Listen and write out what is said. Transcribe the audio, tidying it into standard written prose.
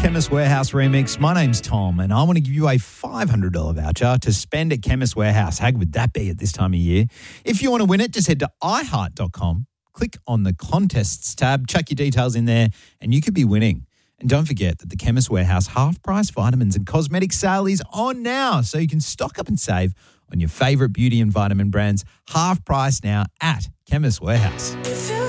Chemist Warehouse remix. My name's Tom, and I want to give you a $500 voucher to spend at Chemist Warehouse. How good would that be at this time of year? If you want to win it, just head to iHeart.com, click on the contests tab, chuck your details in there, and you could be winning. And don't forget that the Chemist Warehouse half-price vitamins and cosmetic sale is on now, so you can stock up and save on your favourite beauty and vitamin brands, half price now at Chemist Warehouse.